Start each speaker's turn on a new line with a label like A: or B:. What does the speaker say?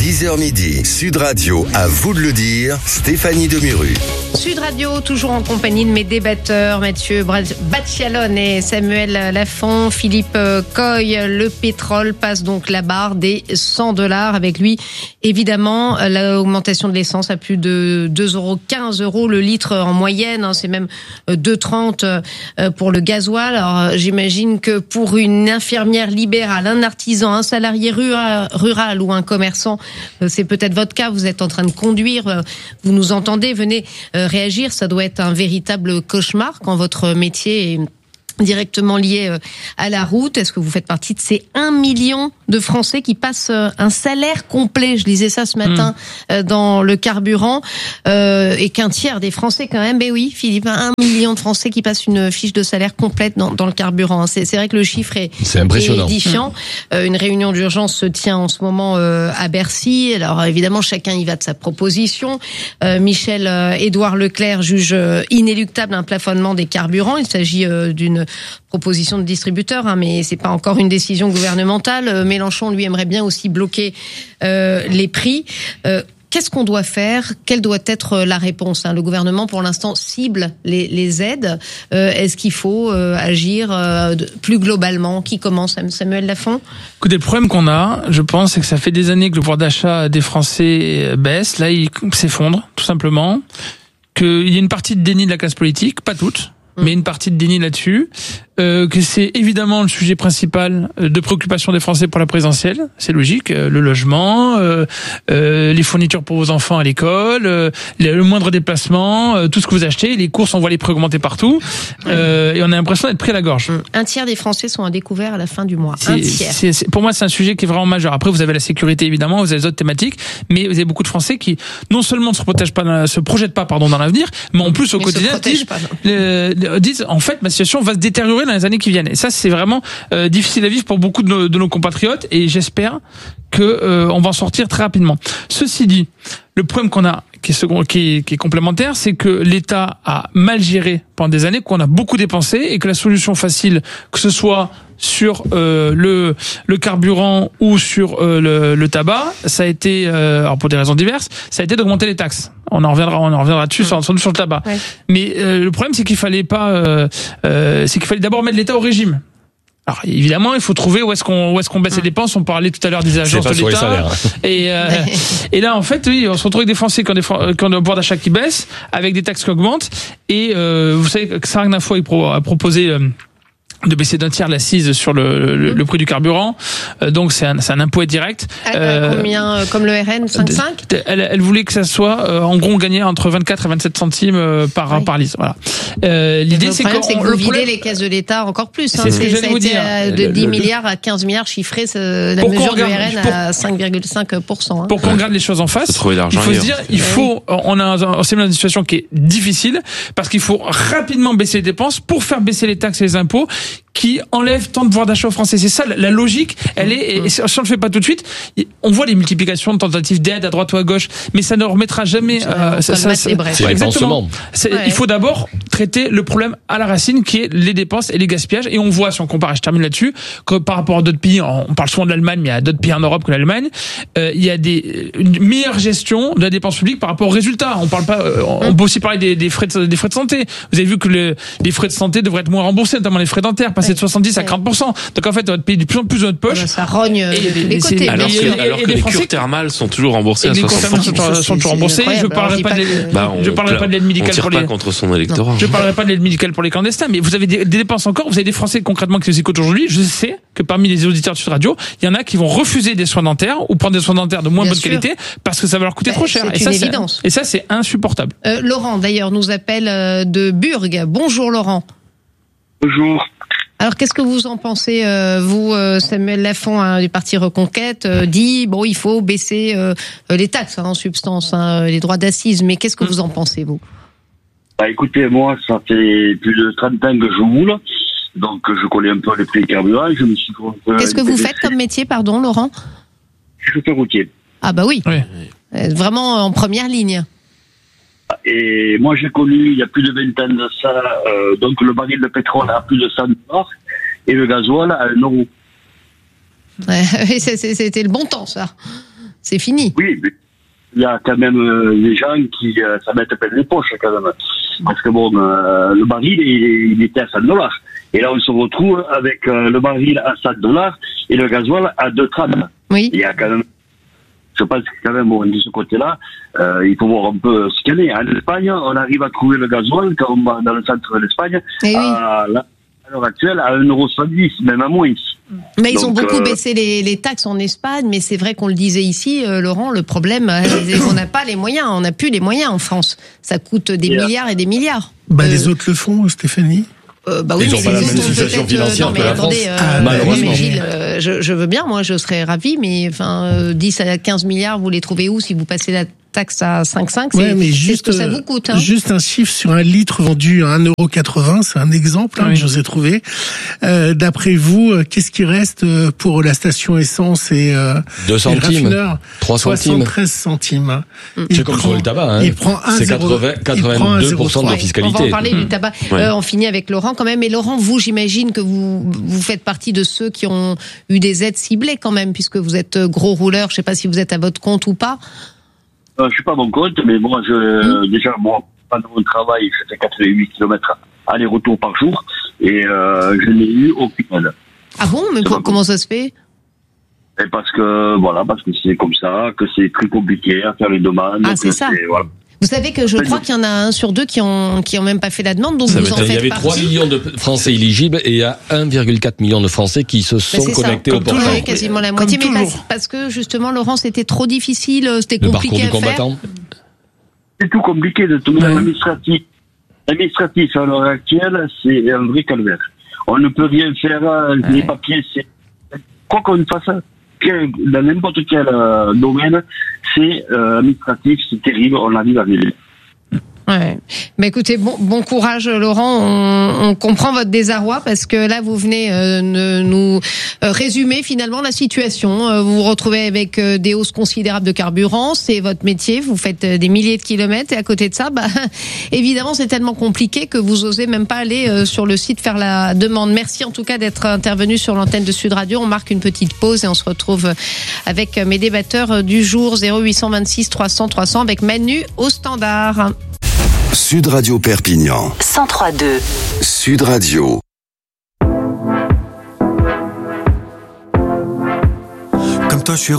A: 10h midi, Sud Radio, à vous de le dire, Stéphanie Demuru.
B: Sud Radio, toujours en compagnie de mes débatteurs, Mathieu Batchialone et Samuel Lafont. Philippe Coy, le pétrole passe donc la barre des $100. Avec lui, évidemment, l'augmentation de l'essence à plus de 2,15 € le litre en moyenne. C'est même 2,30 pour le gasoil. Alors, j'imagine que pour une infirmière libérale, un artisan, un salarié rural ou un commerçant, c'est peut-être votre cas, vous êtes en train de conduire, vous nous entendez, venez réagir, ça doit être un véritable cauchemar quand votre métier est directement lié à la route. Est-ce que vous faites partie de ces 1 million de Français qui passent un salaire complet, je lisais ça ce matin, dans le carburant, et qu'un tiers des Français quand même, ben oui Philippe, 1 million de Français qui passent une fiche de salaire complète dans le carburant. C'est vrai que le chiffre est édifiant. Une réunion d'urgence se tient en ce moment à Bercy. Alors évidemment, chacun y va de sa proposition. Édouard Leclerc juge inéluctable un plafonnement des carburants. Il s'agit d'une proposition de distributeur, mais c'est pas encore une décision gouvernementale. Mélenchon, lui, aimerait bien aussi bloquer les prix. Qu'est-ce qu'on doit faire ? Quelle doit être la réponse ? Le gouvernement, pour l'instant, cible les aides. Est-ce qu'il faut agir plus globalement ? Qui commence ? Samuel Lafont ?
C: Écoutez, le problème qu'on a, je pense, c'est que ça fait des années que le pouvoir d'achat des Français baisse. Là, il s'effondre, tout simplement. Qu'il y a une partie de déni de la classe politique, pas toute, mais une partie de déni là-dessus, que c'est évidemment le sujet principal de préoccupation des Français pour la présidentielle, c'est logique, le logement, les fournitures pour vos enfants à l'école, le moindre déplacement, tout ce que vous achetez, les courses, on voit les prix augmenter partout, et on a l'impression d'être pris à la gorge. Un
B: tiers des Français sont à découvert à la fin du mois. Un tiers.
C: Pour moi, c'est un sujet qui est vraiment majeur. Après, vous avez la sécurité, évidemment, vous avez les autres thématiques, mais vous avez beaucoup de Français qui, non seulement ne se projettent pas dans l'avenir, mais en plus, au quotidien, disent, en fait, ma situation va se détériorer dans les années qui viennent. Et ça, c'est vraiment difficile à vivre pour beaucoup de nos compatriotes, et j'espère que on va en sortir très rapidement. Ceci dit, le problème qu'on a, qui est complémentaire, c'est que l'État a mal géré pendant des années, qu'on a beaucoup dépensé, et que la solution facile, que ce soit sur le carburant ou sur le tabac, ça a été, alors pour des raisons diverses, ça a été d'augmenter les taxes. On en reviendra dessus sur le tabac. Ouais. Mais le problème, c'est qu'il fallait d'abord mettre l'État au régime. Alors évidemment, il faut trouver où est-ce qu'on baisse les dépenses. On parlait tout à l'heure des agences de l'État. Et là, en fait, oui, on se retrouve avec des Français qui ont un pouvoir d'achat qui baisse, avec des taxes qui augmentent. Et vous savez que Sarah Foy a proposé de baisser d'un tiers l'assise sur le prix du carburant, donc c'est un impôt direct.
B: Combien, comme le RN, 5,5 ?
C: Elle voulait que ça soit, en gros, on gagnait entre 24 et 27 centimes par litre. Voilà. L'idée, c'est
B: que vous videz les caisses de l'État encore plus.
C: C'est ce que j'allais vous dire.
B: De 10 milliards à 15 milliards chiffrés, la mesure du RN à 5,5%.
C: Pour qu'on regarde les choses en face, il faut se dire, on s'est mis dans une situation qui est difficile, parce qu'il faut rapidement baisser les dépenses pour faire baisser les taxes et les impôts, qui enlève tant de pouvoir d'achat aux Français. C'est ça, la logique, elle est, et si on ne le fait pas tout de suite, on voit les multiplications de tentatives d'aide à droite ou à gauche, mais ça ne remettra jamais, exactement. Il faut d'abord traiter le problème à la racine, qui est les dépenses et les gaspillages, et on voit, si on compare, et je termine là-dessus, que par rapport à d'autres pays, on parle souvent de l'Allemagne, mais il y a d'autres pays en Europe que l'Allemagne, il y a une meilleure gestion de la dépense publique par rapport aux résultats. On parle pas, on peut aussi parler des frais de santé. Vous avez vu que les frais de santé devraient être moins remboursés, notamment les frais dentaires, passer de 70 à 40%. Donc en fait, on va payer de plus en plus de notre poche.
B: Ça rogne les côtés.
D: Alors que les cures thermales sont toujours remboursées à 60%.
C: Les cures thermales sont toujours remboursées. Je parlerai pas de l'aide médicale pour les...
D: On tire pas contre son électorat.
C: Je parlerai pas de l'aide médicale pour les clandestins, mais vous avez des dépenses encore. Vous avez des Français concrètement qui nous écoutent aujourd'hui. Je sais que parmi les auditeurs de Sud Radio, il y en a qui vont refuser des soins dentaires ou prendre des soins dentaires de moins bonne qualité parce que ça va leur coûter trop cher.
B: C'est une évidence.
C: Et ça, c'est insupportable.
B: Laurent, d'ailleurs, nous appelle de Burg. Bonjour Laurent.
E: Bonjour.
B: Alors, qu'est-ce que vous en pensez, vous, Samuel Lafont, du Parti Reconquête, dit, il faut baisser les taxes, en substance, les droits d'assises, mais qu'est-ce que vous en pensez, vous ?
E: Écoutez, moi, ça fait plus de 30 ans que je roule, donc je connais un peu les prix des carburants, je me suis...
B: Qu'est-ce que vous faites comme métier, pardon, Laurent ?
E: Je suis chauffeur routier.
B: Ah oui. Vraiment en première ligne.
E: Et moi, j'ai connu, il y a plus de 20 ans de ça, donc le baril de pétrole à plus de 100 $, et le gasoil à 1 €.
B: C'était le bon temps, ça. C'est fini.
E: Oui, mais il y a quand même des gens qui ça mettent plein les poches quand même. Parce que bon, le baril, il était à $100. Et là, on se retrouve avec le baril à $100 et le gasoil à 2,30.
B: Oui.
E: Il y a quand même, je pense que quand même, bon, de ce côté-là, il faut voir un peu ce qu'il y a. En Espagne, on arrive à trouver le gasoil quand on va dans le centre de l'Espagne, à l'heure actuelle, à 1,70 €, même à moins.
B: Mais ils ont beaucoup baissé les taxes en Espagne, mais c'est vrai qu'on le disait ici, Laurent, le problème, c'est qu'on n'a pas les moyens, on n'a plus les moyens en France. Ça coûte des milliards et des milliards.
F: Les autres le font, Stéphanie.
B: Oui,
G: ils n'ont pas la même situation financière que la France. Malheureusement.
B: Mais Gilles, je veux bien, moi je serais ravi, mais 10 à 15 milliards, vous les trouvez où si vous passez la taxe à 5,5, c'est ce que ça vous coûte.
F: Juste un chiffre sur un litre vendu à 1,80 €, c'est un exemple que je vous ai trouvé. D'après vous, qu'est-ce qui reste pour la station essence et
G: 2 centimes, 3 centimes,
F: 73 centimes.
G: C'est comme sur le tabac.
F: Il prend
G: c'est 82% de fiscalité.
B: On va en parler du tabac. On finit avec Laurent quand même. Et Laurent, vous, j'imagine que vous faites partie de ceux qui ont eu des aides ciblées quand même, puisque vous êtes gros rouleur. Je ne sais pas si vous êtes à votre compte ou pas.
E: Je suis pas à mon compte, mais moi, déjà, pendant mon travail, je fais 88 km aller-retour par jour, et je n'ai eu aucune aide.
B: Ah bon? Mais comment ça se fait?
E: Et parce que c'est comme ça, que c'est très compliqué à faire les demandes.
B: Ah, c'est ça.
E: Voilà.
B: Vous savez que je crois qu'il y en a 1 sur 2 qui ont même pas fait la demande, donc vous en faites partie.
G: Il y avait 3 millions de Français éligibles et il y a 1,4 million de Français qui se sont connectés au portail.
B: Oui, quasiment la moitié, mais parce que justement, Laurent, c'était trop difficile, c'était compliqué à faire.
E: C'est tout compliqué de tout même administratif. L'administratif à l'heure actuelle, c'est un vrai calvaire. On ne peut rien faire, les papiers, c'est quoi qu'on fasse. Dans n'importe quel domaine, c'est administratif, c'est terrible, on arrive à vivre.
B: Ouais. Mais écoutez, bon courage, Laurent. On comprend votre désarroi parce que là, vous venez de nous résumer finalement la situation. Vous vous retrouvez avec des hausses considérables de carburant. C'est votre métier. Vous faites des milliers de kilomètres et à côté de ça, évidemment, c'est tellement compliqué que vous osez même pas aller sur le site faire la demande. Merci en tout cas d'être intervenu sur l'antenne de Sud Radio. On marque une petite pause et on se retrouve avec mes débatteurs du jour 0826 300 300 avec Manu au standard.
A: Sud Radio Perpignan
H: 103.2.
A: Sud Radio.
I: Comme toi, je suis